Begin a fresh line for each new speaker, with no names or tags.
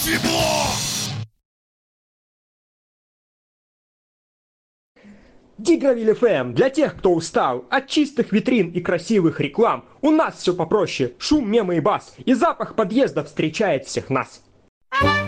тепло!
Дигравиль ФМ для тех, кто устал от чистых витрин и красивых реклам. У нас все попроще. Шум, мемы и бас. И запах подъезда встречает всех нас.